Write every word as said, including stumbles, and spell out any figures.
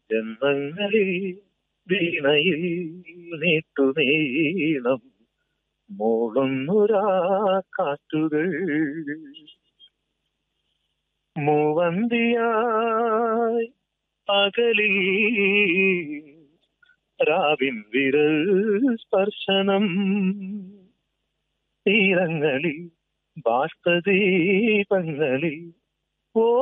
ജന്മങ്ങളിൽ വീണയിൽ നീട്ടുനീളം മൂളുന്നൊരാ കാറ്റുകൾ മൂവന്തിയായി പകലിൽ രാവിൻ വിരൽ സ്പർശനം തീരങ്ങളിൽ ബാഷ്പദീപങ്ങളിൽ ഓ